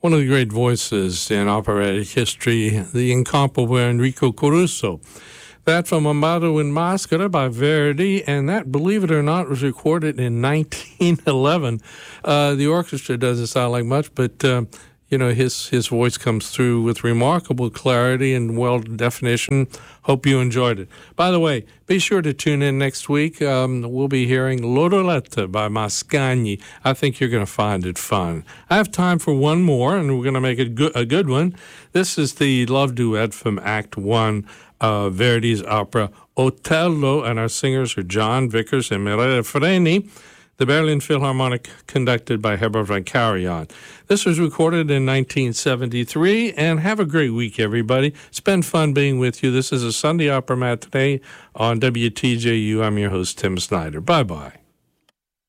One of the great voices in operatic history, the incomparable Enrico Caruso. That from Amado in Maschera by Verdi, and that, believe it or not, was recorded in 1911. The orchestra doesn't sound like much, but his voice comes through with remarkable clarity and well definition. Hope you enjoyed it. By the way, be sure to tune in next week. We'll be hearing Lodoletta by Mascagni. I think you're going to find it fun. I have time for one more, and we're going to make it a good one. This is the love duet from Act 1 of Verdi's opera Otello, and our singers are John Vickers and Mirella Freni. The Berlin Philharmonic, conducted by Herbert von Karajan. This was recorded in 1973, and have a great week, everybody. It's been fun being with you. This is a Sunday Opera Matinee on WTJU. I'm your host, Tim Snyder. Bye-bye.